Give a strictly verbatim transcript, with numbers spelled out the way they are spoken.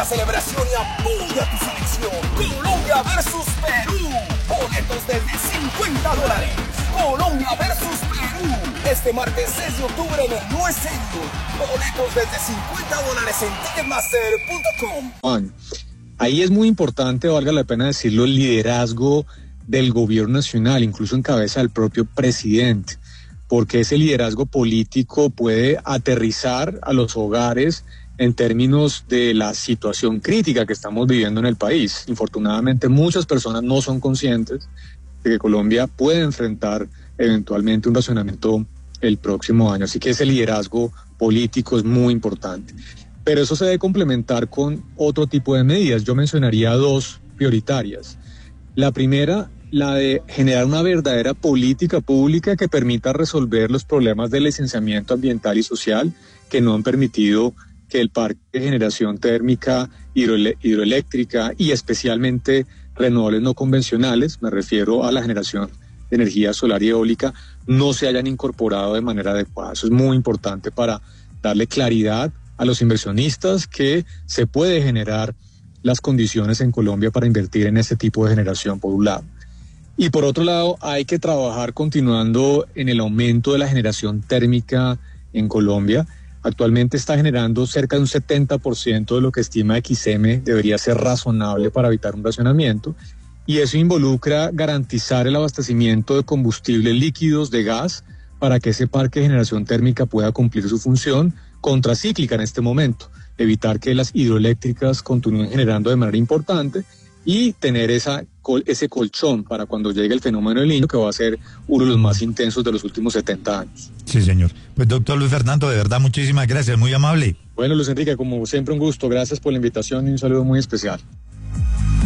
celebración y apoya a tu selección. Colombia versus Perú. Boletos desde cincuenta dólares. Colombia versus Perú. Este martes seis de octubre en el No Es Serio. Boletos desde cincuenta dólares en ticketmaster punto com. Ahí es muy importante, valga la pena decirlo, el liderazgo del gobierno nacional, incluso en cabeza del propio presidente, porque ese liderazgo político puede aterrizar a los hogares en términos de la situación crítica que estamos viviendo en el país. Infortunadamente, muchas personas no son conscientes de que Colombia puede enfrentar eventualmente un racionamiento el próximo año. Así que ese liderazgo político es muy importante. Pero eso se debe complementar con otro tipo de medidas. Yo mencionaría dos prioritarias. La primera, la de generar una verdadera política pública que permita resolver los problemas de licenciamiento ambiental y social que no han permitido que el parque de generación térmica, hidroele- hidroeléctrica y especialmente renovables no convencionales, me refiero a la generación de energía solar y eólica, no se hayan incorporado de manera adecuada. Eso es muy importante para darle claridad a los inversionistas que se puede generar las condiciones en Colombia para invertir en este tipo de generación, por un lado. Y por otro lado, hay que trabajar continuando en el aumento de la generación térmica en Colombia. Actualmente está generando cerca de un setenta por ciento de lo que estima X M debería ser razonable para evitar un racionamiento. Y eso involucra garantizar el abastecimiento de combustibles líquidos, de gas, para que ese parque de generación térmica pueda cumplir su función contracíclica en este momento, evitar que las hidroeléctricas continúen generando de manera importante y tener esa, ese colchón para cuando llegue el fenómeno del Niño, que va a ser uno de los más intensos de los últimos setenta años. Sí, señor. Pues doctor Luis Fernando, de verdad, muchísimas gracias, muy amable. Bueno, Luis Enrique, como siempre un gusto, gracias por la invitación y un saludo muy especial.